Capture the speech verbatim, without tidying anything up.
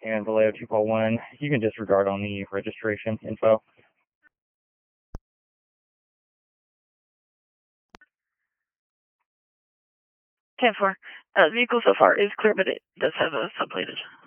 and Vallejo two four one, you can disregard on the registration info. ten four. Uh, vehicle so far is clear, but it does have a subplated.